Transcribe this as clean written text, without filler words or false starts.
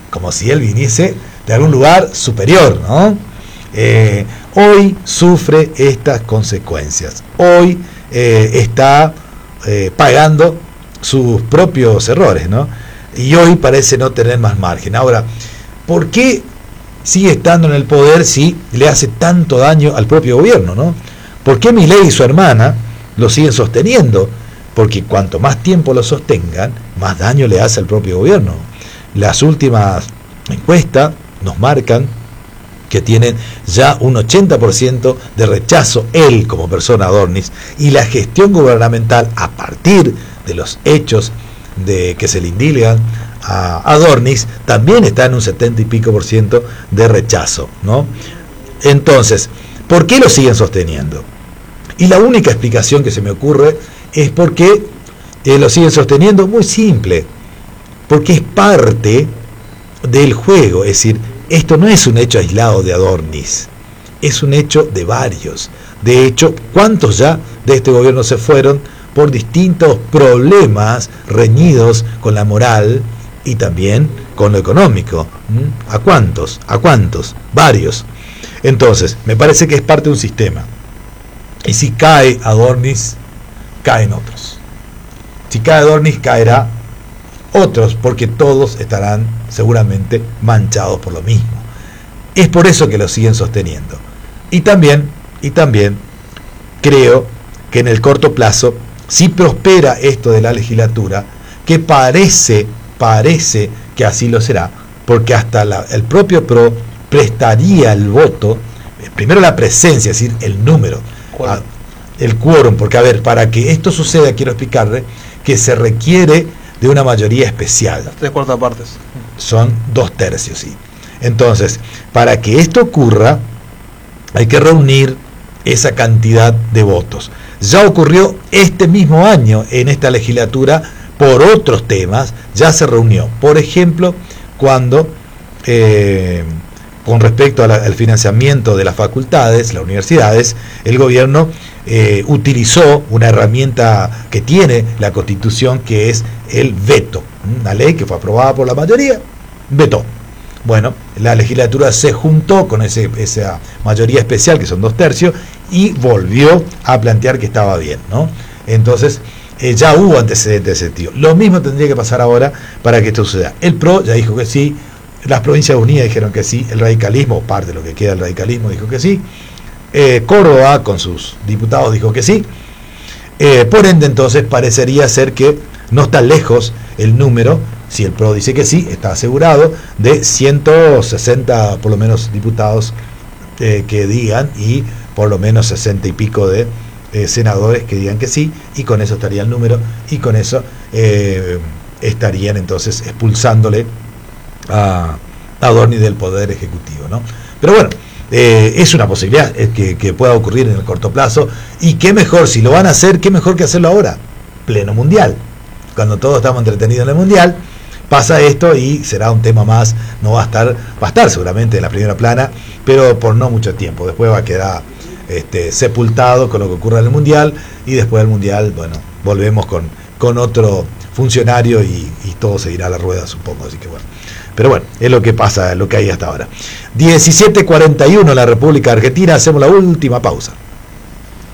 como si él viniese de algún lugar superior, ¿no? Hoy sufre estas consecuencias, hoy está pagando sus propios errores, ¿no? Y hoy parece no tener más margen. Ahora, ¿por qué sigue estando en el poder si le hace tanto daño al propio gobierno, ¿no? ¿Por qué Milei y su hermana lo siguen sosteniendo? Porque cuanto más tiempo lo sostengan, más daño le hace al propio gobierno. Las últimas encuestas nos marcan que tienen ya un 80% de rechazo él como persona, Adornis, y la gestión gubernamental a partir de los hechos de que se le indilgan a Adornis también está en un 70 y pico por ciento de rechazo, ¿no? Entonces, ¿por qué lo siguen sosteniendo? Y la única explicación que se me ocurre es por qué lo siguen sosteniendo, muy simple, porque es parte del juego. Es decir, esto no es un hecho aislado de Adornis, es un hecho de varios. De hecho, ¿cuántos ya de este gobierno se fueron por distintos problemas reñidos con la moral y también con lo económico? ¿A cuántos? ¿A cuántos? Varios. Entonces, me parece que es parte de un sistema. Y si cae Adornis, caen otros. Si cae Adornis, caerá otros, porque todos estarán seguramente manchados por lo mismo. Es por eso que lo siguen sosteniendo. Y también creo que en el corto plazo, si prospera esto de la legislatura, que parece que así lo será, porque hasta el propio PRO prestaría el voto, primero la presencia, es decir, el número, el quórum, porque a ver, para que esto suceda, quiero explicarle que se requiere de una mayoría especial. Las 3/4 partes. Son 2/3, sí. Entonces, para que esto ocurra, hay que reunir esa cantidad de votos. Ya ocurrió este mismo año en esta legislatura por otros temas, ya se reunió. Por ejemplo, cuando con respecto al financiamiento de las facultades, las universidades, el gobierno utilizó una herramienta que tiene la Constitución, que es el veto. Una ley que fue aprobada por la mayoría, vetó. Bueno, la legislatura se juntó con esa mayoría especial, que son 2/3, y volvió a plantear que estaba bien, ¿no? Entonces, ya hubo antecedentes de ese sentido. Lo mismo tendría que pasar ahora para que esto suceda. El PRO ya dijo que sí, las Provincias Unidas dijeron que sí, el radicalismo, parte de lo que queda del radicalismo, dijo que sí, Córdoba con sus diputados dijo que sí, por ende entonces parecería ser que no está lejos el número, si el PRO dice que sí, está asegurado, de 160 por lo menos diputados que digan, y por lo menos 60 y pico de senadores que digan que sí, y con eso estaría el número, y con eso estarían entonces expulsándole a Adornis del Poder Ejecutivo, ¿no? Pero bueno, es una posibilidad que pueda ocurrir en el corto plazo, y qué mejor, si lo van a hacer, qué mejor que hacerlo ahora, pleno mundial, cuando todos estamos entretenidos en el mundial. Pasa esto y será un tema más, no va a estar seguramente en la primera plana, pero por no mucho tiempo. Después va a quedar sepultado con lo que ocurra en el mundial, y después del mundial, bueno, volvemos con otro funcionario y todo seguirá a la rueda, supongo. Así que bueno, pero bueno, es lo que pasa, lo que hay hasta ahora. 17:41 en la República Argentina, hacemos la última pausa.